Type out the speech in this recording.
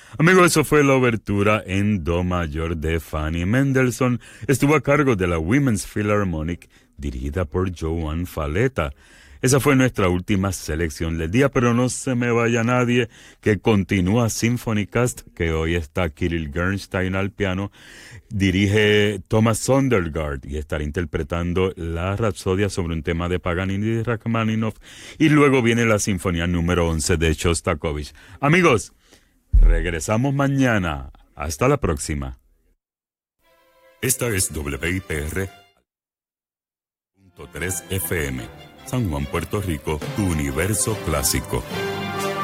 Amigos, eso fue la obertura en do mayor de Fanny Mendelssohn. Estuvo a cargo de la Women's Philharmonic, dirigida por Joan Faleta. Esa fue nuestra última selección del día, pero no se me vaya nadie, que continúa Symphony Cast, que hoy está Kirill Bernstein al piano, dirige Thomas Sondergaard y estará interpretando la Rapsodia sobre un tema de Paganini y Rachmaninoff, y luego viene la Sinfonía número 11 de Shostakovich. Amigos, regresamos mañana. Hasta la próxima. Esta es WIPR 3 FM, San Juan, Puerto Rico, tu universo clásico.